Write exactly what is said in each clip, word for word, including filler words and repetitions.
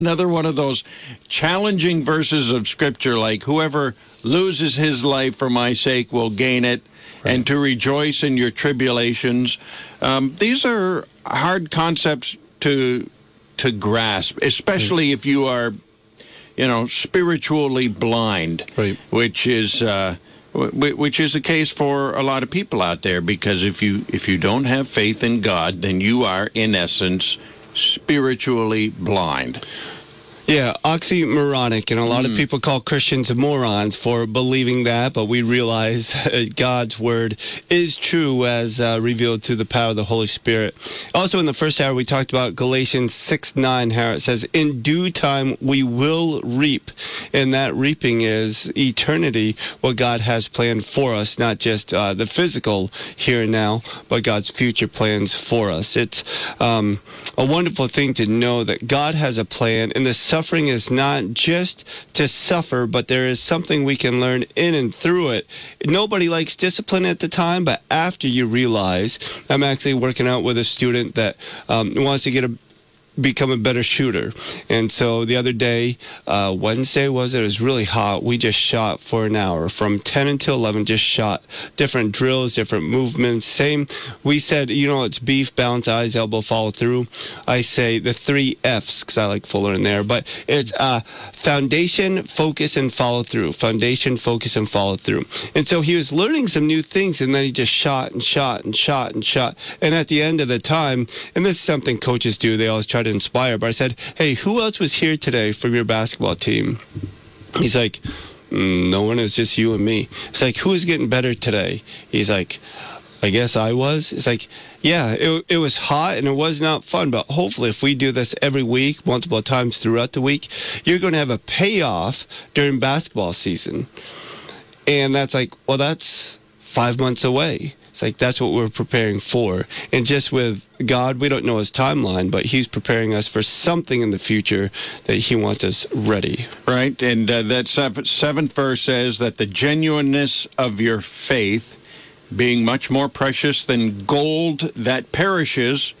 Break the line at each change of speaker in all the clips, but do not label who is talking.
Another one of those challenging verses of Scripture, like whoever loses his life for my sake will gain it, right, and to rejoice in your tribulations. Um, these are hard concepts to to grasp, especially mm. if you are, you know, spiritually blind,
right,
which is uh, w- which is the case for a lot of people out there. Because if you if you don't have faith in God, then you are in essence spiritually blind.
Yeah, oxymoronic, and a lot mm. of people call Christians morons for believing that, but we realize God's word is true as uh, revealed through the power of the Holy Spirit. Also, in the first hour, we talked about Galatians six nine, how it says, in due time we will reap, and that reaping is eternity, what God has planned for us, not just uh, the physical here and now, but God's future plans for us. It's um, a wonderful thing to know that God has a plan, and the suffering is not just to suffer, but there is something we can learn in and through it. Nobody likes discipline at the time, but after you realize, I'm actually working out with a student that um, wants to get a become a better shooter. And so the other day, uh, Wednesday was it? It was really hot. We just shot for an hour from ten until eleven, just shot different drills, different movements. Same. We said, you know, it's beef, balance, eyes, elbow, follow through. I say the three F's because I like Fuller in there, but it's uh, foundation, focus, and follow through. Foundation, focus, and follow through. And so he was learning some new things, and then he just shot and shot and shot and shot. And at the end of the time, and this is something coaches do, they always try to inspire, but I said, hey, who else was here today from your basketball team? He's like, mm, no one, it's just you and me. It's like, who is getting better today? He's like, I guess I was. It's like, yeah, it, it was hot and it was not fun, but hopefully if we do this every week, multiple times throughout the week, you're going to have a payoff during basketball season. And that's like, well, that's five months away. It's like, that's what we're preparing for. And just with God, we don't know his timeline, but he's preparing us for something in the future that he wants us ready.
Right. And uh, that seventh, seventh verse says that the genuineness of your faith, being much more precious than gold that perishes,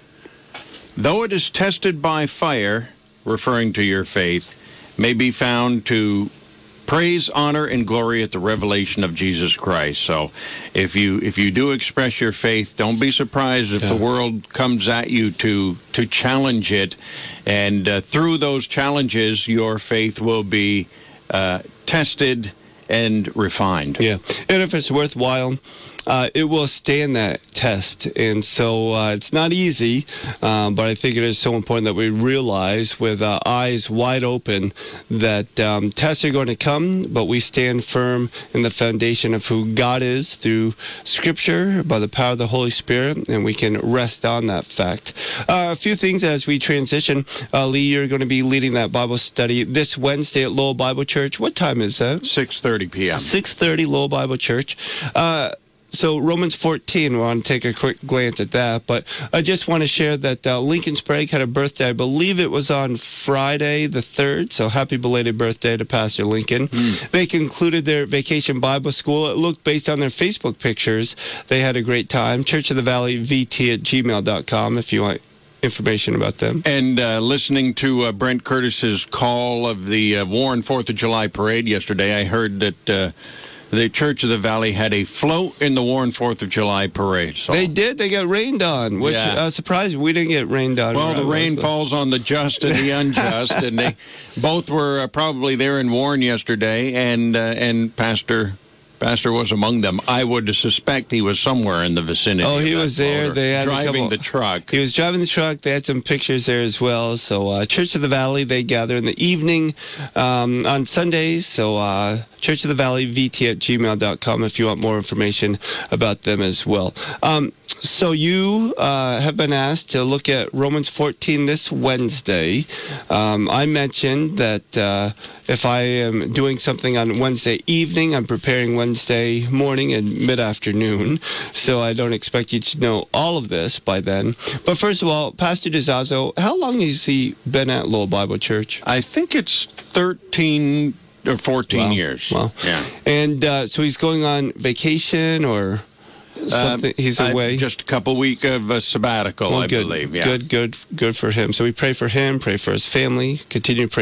though it is tested by fire, referring to your faith, may be found to praise, honor, and glory at the revelation of Jesus Christ. So if you if you do express your faith, don't be surprised if yeah. the world comes at you to to challenge it. And uh, through those challenges, your faith will be uh, tested and refined.
Yeah. And if it's worthwhile, uh, it will stand that test. And so uh, it's not easy, um, but I think it is so important that we realize with uh, eyes wide open that um, tests are going to come, but we stand firm in the foundation of who God is through Scripture, by the power of the Holy Spirit, and we can rest on that fact. Uh, a few things as we transition. Uh, Lee, you're going to be leading that Bible study this Wednesday at Lowell Bible Church. What time is that?
six thirty p.m.
six thirty, Lowell Bible Church. Uh, So Romans fourteen, we want to take a quick glance at that. But I just want to share that uh, Lincoln Sprague had a birthday. I believe it was on Friday the third. So happy belated birthday to Pastor Lincoln. Mm. They concluded their vacation Bible school. It looked, based on their Facebook pictures, they had a great time. Church of the Valley V T at gmail dot com if you want information about them.
And uh, listening to uh, Brent Curtis's call of the uh, Warren fourth of July parade yesterday, I heard that Uh, the Church of the Valley had a float in the Warren fourth of July parade. So.
They did. They got rained on, which yeah. uh, surprised me. We didn't get rained on.
Well, the rain us, falls on the just and the unjust, and they both were uh, probably there in Warren yesterday, and uh, and Pastor Pastor was among them. I would suspect he was somewhere in the vicinity.
Oh, he was there. They had
driving
couple,
the truck.
He was driving the truck. They had some pictures there as well. So uh, Church of the Valley, they gather in the evening um, on Sundays. So uh, Church of the Valley, V T at gmail dot com if you want more information about them as well. Um, so you uh, have been asked to look at Romans fourteen this Wednesday. Um, I mentioned that uh, if I am doing something on Wednesday evening, I'm preparing Wednesday morning and mid-afternoon. So I don't expect you to know all of this by then. But first of all, Pastor DeZazzo, how long has he been at Lowell Bible Church?
I think it's thirteen or fourteen
wow.
years.
Wow.
Yeah.
And uh, so he's going on vacation or... something? He's
Uh,
away.
just a couple week of uh, sabbatical,
Well,
I
good,
believe. Yeah.
good, good, good for him. So we pray for him, pray for his family, continue to pray